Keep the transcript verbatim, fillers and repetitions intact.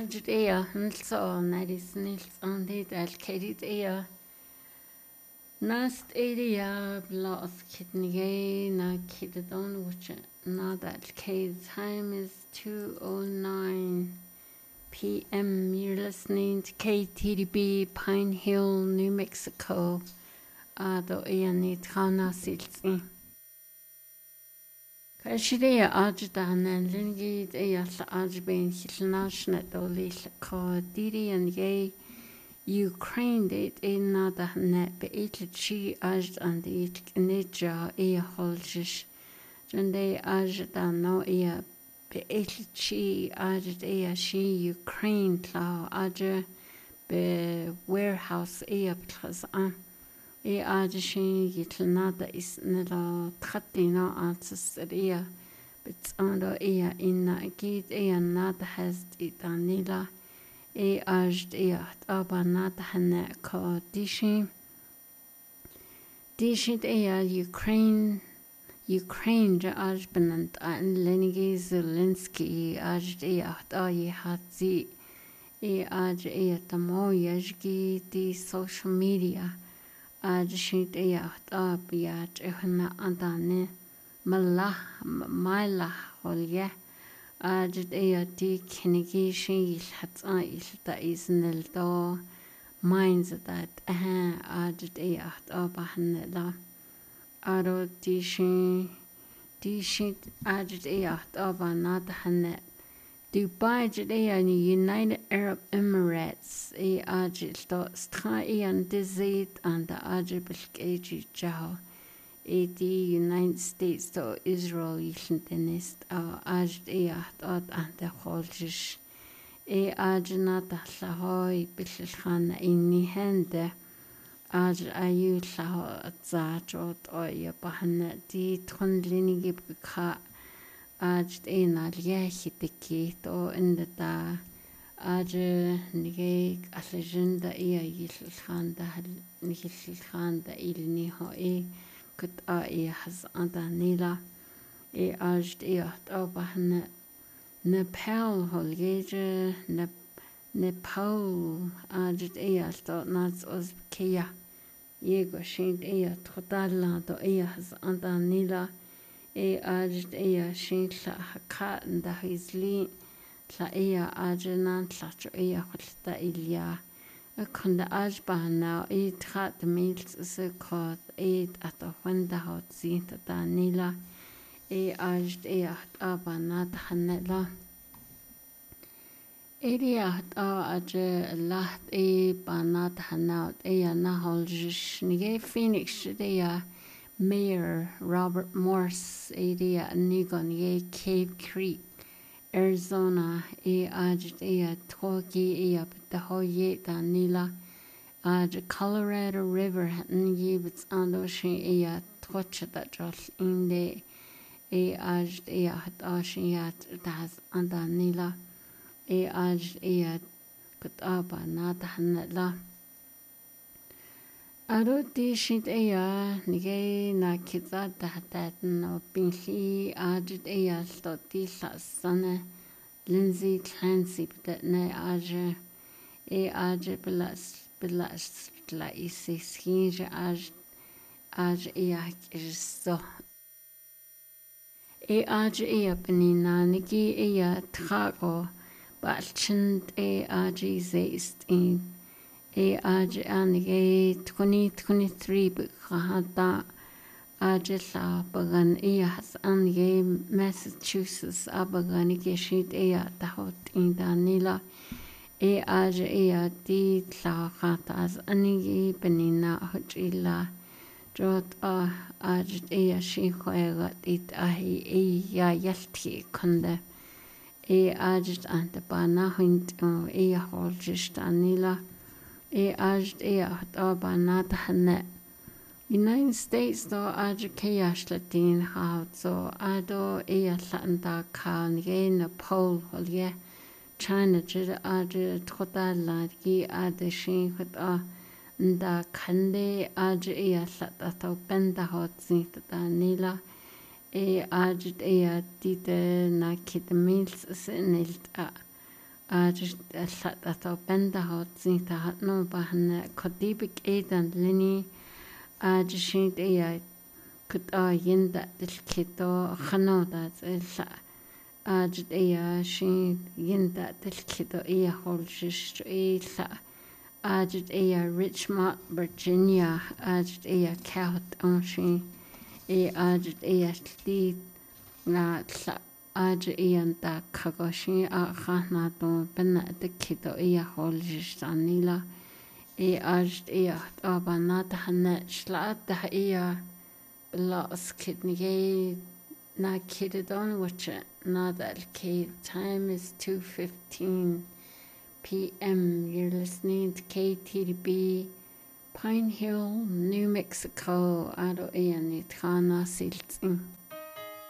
Ajit ea nilso nadis nils andid al kedit ea nast area blas kidney na kidon which not that K time is two oh nine p m You're listening to K T D B Pine Hill, New Mexico. Ado ea ni trana silsi. Kashidea ajidana lingid ea la ajbin hilnashnet olil ko diri and ye Ukraine date in nada net be itchi aj and it nija ea holjish. Jande ajidano ea be itchi ajid ea she Ukraine tla aja be warehouse ea because uh E ajishin yitlnada is nila tchatina ansesteria bitsando ea inna gid ea nada has itanila e ajd ea aba nada hane ko dishin dishit ea Ukraine Ukraine ja ajbenant an Lenigi Zelensky ajd ea ayi hatzi e aj ea tamo yajgi di social media Ajishit ea up yat ehna andane malah malah holye ajid ea di kinigi shil hatsa ilta isnel do minds that eh ajid ea up hanela aro dishin dishit ajid ea up anad hanet Dubai jidea ni United Arab Emirates e ajil to stra e an dizit and the ajibil keji jaho e di United States to Israel yiltenist a ajid e at and the holjish e ajna ta lahoi bil khan inni hende aj ayu laho zajot o ya bahna di tronlinigi bka Aj ena liahitiki to indata aj nige alejenda ia yilkhanda yilkhanda ilni ho e kut a e has andanila e aj e tabahna Nepal holgeje ne Nepal aj e alto nats oskia yego shind e totalla to e has andanila e ajt ea shin tla haka nda hizli tla ea ajna tla cho ea khulta ilya akunda ajba na e trat mils se kod e ato wanda hot zinta danila e ajt ea aba na hanela Area a aje laht e banat hanat ea na holjish nige Phoenix ea Mayor Robert Morse area Nigon ye Cave Creek, Arizona e ajt ea toki ea btahoye danila aj Colorado River nye bits ando shin ea tocha da jol inde e ajt ea hashin yat das andanila e ajt ea kutaba nada hanla Aro dishit ea nige na kitsa dahtat no pinli ajit ea sto tila sana Lindsay Clancy btat ne aje e aje bilas bilas la isi skinja aj aj ea kirsto e aj ea penina nigi ea trago balchind e aji zeist in E aj anige twenty twenty-three bkhata aj la bagan e has anige Massachusetts abagan ge shit e tahot in danila e aj e di la khata as anige benina hojila jot a aj e shi khoega it ahi e ya yalti konde e aj ante bana hint e holjish danila E aj e aba nada hane United States do aj keyash latin how so ado e landa kan ye Nepal holye China jid aj toda lagi ad shin khata nda khande aj e lata to benda hot zit danila e aj e dite na kit mils senilt a Ajit allat ato benda hot zin ta hat no bahan kodibik edan lini ajishid iya kut a yinda dil kito khano da illa ajit iya shin yinda dil kito iya holjish illa ajit iya Richmond Virginia ajit iya kaut on shin e ajit iya li na tla ajit iya da kagoshi a khana to benna de kito iya holjish anila e ajit iya abanata hanna shlata iya Lots kidney na kidded on which not that K time is two fifteen p m. You're listening to K T D B Pine Hill, New Mexico. Ado iyan itkhana silting.